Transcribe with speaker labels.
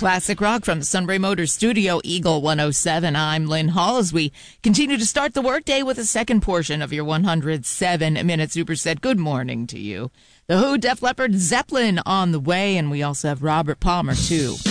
Speaker 1: Classic rock from the Sunbury Motors Studio, Eagle 107. I'm Lynn Hall as we continue to start the workday with a second portion of your 107-minute superset. Good morning to you. The Who, Def Leppard, Zeppelin on the way, and we also have Robert Palmer, too.